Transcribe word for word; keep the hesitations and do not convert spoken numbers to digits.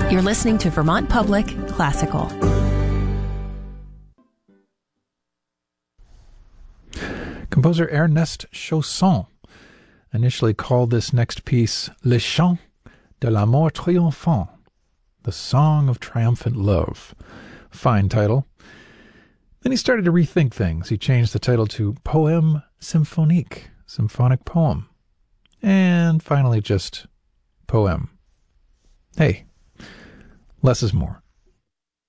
You're listening to Vermont Public Classical. Composer Ernest Chausson initially called this next piece Le Chant de l'amour triomphant, the Song of Triumphant Love. Fine title. Then he started to rethink things. He changed the title to Poème symphonique, symphonic poem. And finally just Poème. Hey, less is more.